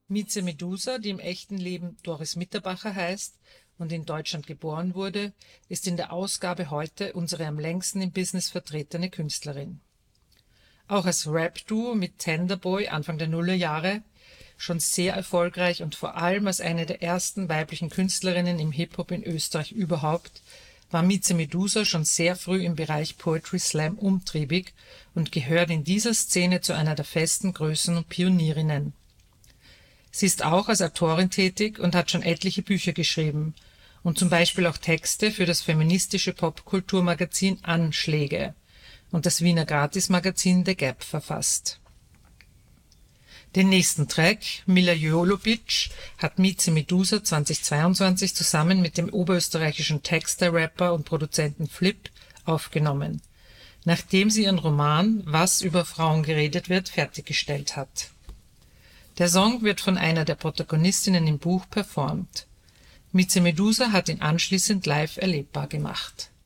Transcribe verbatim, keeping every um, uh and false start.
Mieze Medusa, die im echten Leben Doris Mitterbacher heißt und in Deutschland geboren wurde, ist in der Ausgabe heute unsere am längsten im Business vertretene Künstlerin. Auch als Rap-Duo mit Tenderboy Anfang der Nullerjahre schon sehr erfolgreich und vor allem als eine der ersten weiblichen Künstlerinnen im Hip-Hop in Österreich überhaupt, war Mieze Medusa schon sehr früh im Bereich Poetry Slam umtriebig und gehört in dieser Szene zu einer der festen Größen und Pionierinnen. Sie ist auch als Autorin tätig und hat schon etliche Bücher geschrieben und zum Beispiel auch Texte für das feministische Popkulturmagazin Anschläge und das Wiener Gratismagazin The Gap verfasst. Den nächsten Track, Mila Jovovich, hat Mieze Medusa zweitausendzweiundzwanzig zusammen mit dem oberösterreichischen Texter, Rapper und Produzenten Flip aufgenommen, nachdem sie ihren Roman Was über Frauen geredet wird fertiggestellt hat. Der Song wird von einer der Protagonistinnen im Buch performt. Mieze Medusa hat ihn anschließend live erlebbar gemacht.